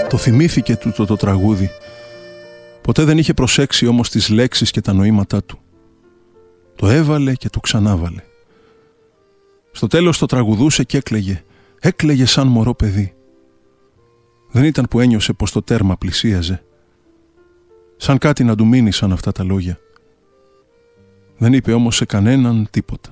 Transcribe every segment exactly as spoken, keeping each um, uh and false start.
Το θυμήθηκε τούτο το τραγούδι. Ποτέ δεν είχε προσέξει όμως τις λέξεις και τα νοήματά του. Το έβαλε και το ξανάβαλε. Στο τέλος το τραγουδούσε και έκλαιγε. Έκλαιγε σαν μωρό παιδί. Δεν ήταν που ένιωσε πως το τέρμα πλησίαζε. Σαν κάτι να του μείνησαν αυτά τα λόγια. Δεν είπε όμως σε κανέναν τίποτα.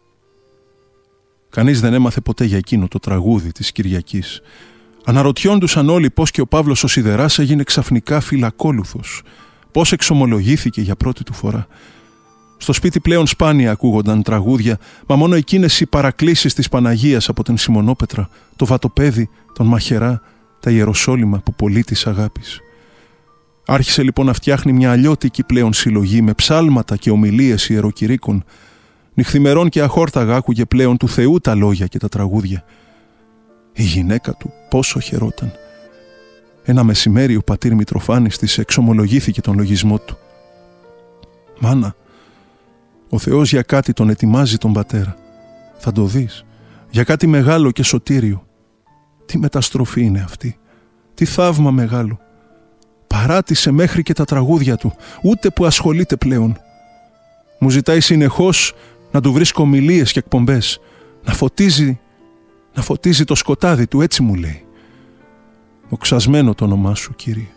Κανείς δεν έμαθε ποτέ για εκείνο το τραγούδι της Κυριακής. Αναρωτιόντουσαν όλοι πώς και ο Παύλος ο Σιδεράς έγινε ξαφνικά φυλακόλουθος, πώς εξομολογήθηκε για πρώτη του φορά. Στο σπίτι πλέον σπάνια ακούγονταν τραγούδια, μα μόνο εκείνες οι παρακλήσεις της Παναγίας από την Σιμονόπετρα, το Βατοπέδι, τον Μαχαιρά, τα Ιεροσόλυμα που πολύ της αγάπης. Άρχισε λοιπόν να φτιάχνει μια αλλιώτικη πλέον συλλογή με ψάλματα και ομιλίες ιεροκηρύκων. Νυχθημερών και αχόρταγα άκουγε πλέον του Θεού τα λόγια και τα τραγούδια. Η γυναίκα του πόσο χαιρόταν. Ένα μεσημέρι ο πατήρ Μητροφάνης της εξομολογήθηκε τον λογισμό του. «Μάνα, ο Θεός για κάτι τον ετοιμάζει τον πατέρα. Θα το δεις. Για κάτι μεγάλο και σωτήριο. Τι μεταστροφή είναι αυτή. Τι θαύμα μεγάλο. Παράτησε μέχρι και τα τραγούδια του, ούτε που ασχολείται πλέον. Μου ζητάει συνεχώς να του βρίσκω ομιλίες και εκπομπές, να φωτίζει, να φωτίζει το σκοτάδι του, έτσι μου λέει. Οξασμένο το όνομά σου, Κύριε».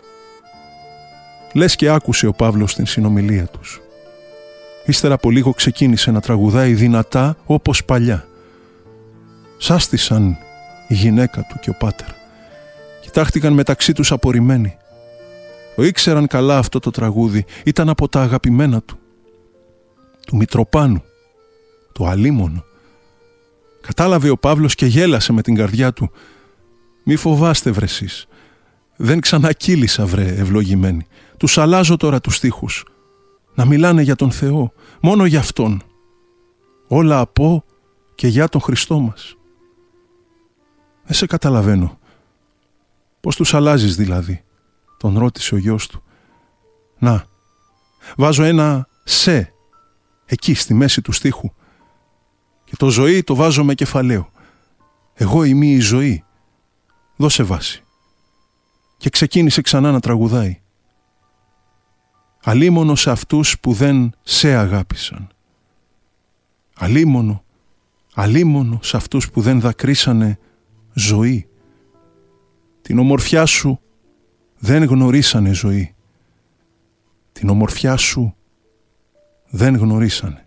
Λες και άκουσε ο Παύλος την συνομιλία τους. Ύστερα από λίγο ξεκίνησε να τραγουδάει δυνατά όπως παλιά. Σάστησαν η γυναίκα του και ο πάτερ. Κοιτάχτηκαν μεταξύ τους απορριμμένοι. Το ήξεραν καλά αυτό το τραγούδι, ήταν από τα αγαπημένα του. Του Μητροπάνου, το αλίμονο. Κατάλαβε ο Παύλος και γέλασε με την καρδιά του. «Μη φοβάστε βρε εσείς. Δεν ξανακύλησα βρε ευλογημένοι. Τους αλλάζω τώρα τους στίχους. Να μιλάνε για τον Θεό, μόνο για Αυτόν. Όλα από και για τον Χριστό μας». «Δεν σε καταλαβαίνω. Πώς τους αλλάζεις δηλαδή?» τον ρώτησε ο γιος του. «Να, βάζω ένα σε εκεί στη μέση του στίχου και το ζωή το βάζω με κεφαλαίο. Εγώ είμαι η ζωή. Δώσε βάση». Και ξεκίνησε ξανά να τραγουδάει. «Αλίμονο σε αυτούς που δεν σε αγάπησαν. Αλίμονο, αλίμονο σε αυτούς που δεν δακρύσανε ζωή. Την ομορφιά σου δεν γνωρίσανε ζωή. Την ομορφιά σου δεν γνωρίσανε».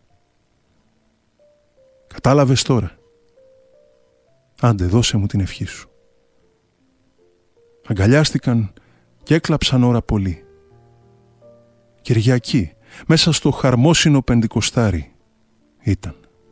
Κατάλαβες τώρα? Άντε, δώσε μου την ευχή σου. Αγκαλιάστηκαν και έκλαψαν ώρα πολύ. Κυριακή, μέσα στο χαρμόσυνο Πεντηκοστάρι ήταν.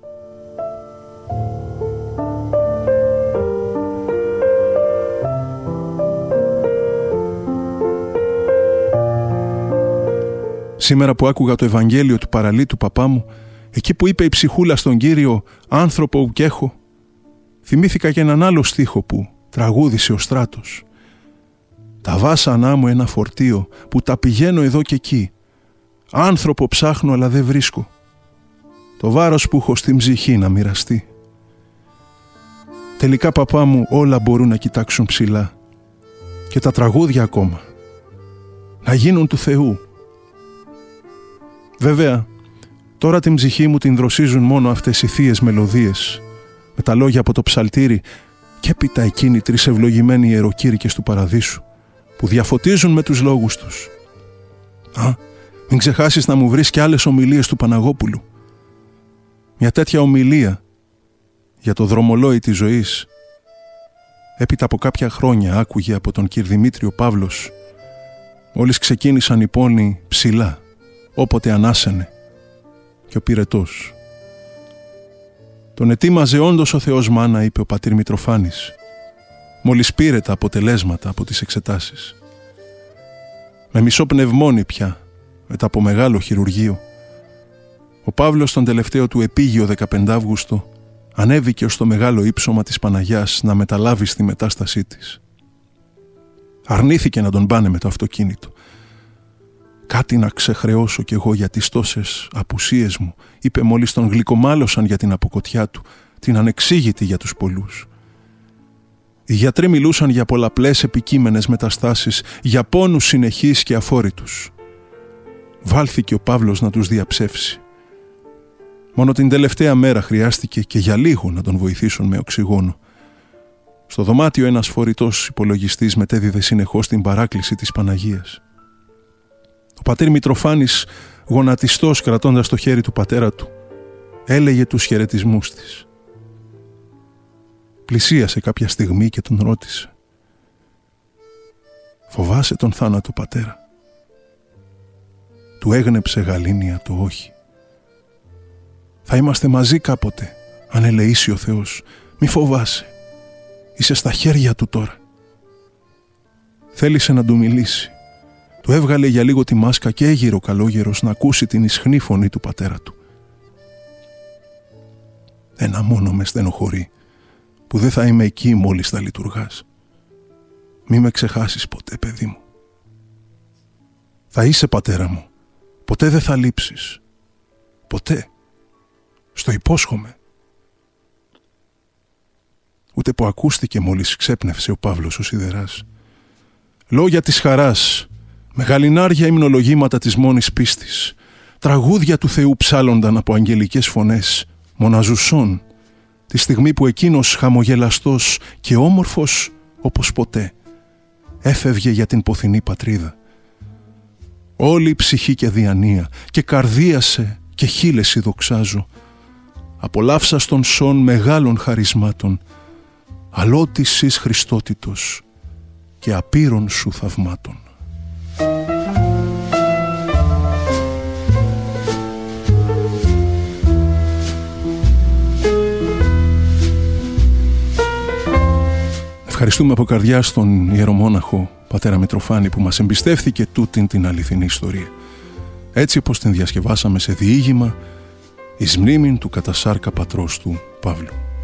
Σήμερα που άκουγα το Ευαγγέλιο του παραλίτου παπά μου, εκεί που είπε η ψυχούλα στον Κύριο «άνθρωπο ου κι έχω», θυμήθηκα και έναν άλλο στίχο που τραγούδισε ο Στράτος. «Τα βάσανά μου ένα φορτίο που τα πηγαίνω εδώ και εκεί. Άνθρωπο ψάχνω αλλά δεν βρίσκω. Το βάρος που έχω στην ψυχή να μοιραστεί». Τελικά παπά μου όλα μπορούν να κοιτάξουν ψηλά. Και τα τραγούδια ακόμα. Να γίνουν του Θεού. Βέβαια, τώρα την ψυχή μου την δροσίζουν μόνο αυτές οι θείες μελωδίες, με τα λόγια από το ψαλτήρι και έπειτα εκείνοι τρεις ευλογημένοι ιεροκήρυκες του Παραδείσου, που διαφωτίζουν με τους λόγους τους. Α, μην ξεχάσεις να μου βρεις και άλλες ομιλίες του Παναγόπουλου. Μια τέτοια ομιλία για το δρομολόι της ζωής, έπειτα από κάποια χρόνια άκουγε από τον κ. Δημήτριο Παύλος, μόλις ξεκίνησαν οι πόνοι ψηλά, όποτε ανάσαινε, και ο πυρετός. «Τον ετοίμαζε όντως ο Θεός, μάνα», είπε ο πατήρ Μητροφάνης, μόλις πήρε τα αποτελέσματα από τις εξετάσεις. Με μισό πνευμόνι πια, μετά από μεγάλο χειρουργείο, ο Παύλος τον τελευταίο του επίγειο δεκαπέντε Αυγούστου ανέβηκε ως το μεγάλο ύψωμα της Παναγιάς να μεταλάβει στη μετάστασή της. Αρνήθηκε να τον πάνε με το αυτοκίνητο. «Κάτι να ξεχρεώσω κι εγώ για τις τόσες απουσίες μου», είπε μόλις τον γλυκομάλωσαν για την αποκοτιά του, την ανεξήγητη για τους πολλούς. Οι γιατροί μιλούσαν για πολλαπλές επικείμενες μεταστάσεις, για πόνους συνεχείς και αφόρητους. Βάλθηκε ο Παύλος να τους διαψεύσει. Μόνο την τελευταία μέρα χρειάστηκε και για λίγο να τον βοηθήσουν με οξυγόνο. Στο δωμάτιο ένας φορητός υπολογιστής μετέδιδε συνεχώς την παράκληση της Παναγίας. Ο πατήρ Μητροφάνης, γονατιστός κρατώντας το χέρι του πατέρα του, έλεγε τους χαιρετισμούς της. Πλησίασε κάποια στιγμή και τον ρώτησε: «Φοβάσαι τον θάνατο, πατέρα?» Του έγνεψε γαλήνια το όχι. «Θα είμαστε μαζί κάποτε, αν ελεήσει ο Θεός. Μη φοβάσαι. Είσαι στα χέρια του τώρα». Θέλησε να του μιλήσει. Του έβγαλε για λίγο τη μάσκα και έγειρε ο καλόγερος να ακούσει την ισχνή φωνή του πατέρα του. «Ένα μόνο με στενοχωρεί, που δεν θα είμαι εκεί μόλις θα λειτουργάς. Μη με ξεχάσεις ποτέ, παιδί μου. Θα είσαι, πατέρα μου. Ποτέ δεν θα λείψεις. Ποτέ. Στο υπόσχομαι». Ούτε που ακούστηκε μόλις ξέπνευσε ο Παύλος ο Σιδεράς. Λόγια της χαράς, μεγαλινάρια υμνολογήματα της μόνης πίστης, τραγούδια του Θεού ψάλλονταν από αγγελικές φωνές, μοναζουσών, τη στιγμή που εκείνος χαμογελαστός και όμορφος όπως ποτέ έφευγε για την ποθηνή πατρίδα. Όλη η ψυχή και διανία και καρδίασε και χείλεση δοξάζω, απολαύσας των σών μεγάλων χαρισμάτων, αλότης εις Χριστότητος και απείρων σου θαυμάτων. Ευχαριστούμε από καρδιά στον ιερομόναχο πατέρα Μητροφάνη που μας εμπιστεύθηκε τούτην την αληθινή ιστορία. Έτσι όπως την διασκευάσαμε σε διήγημα εις μνήμην του κατασάρκα πατρός του Παύλου.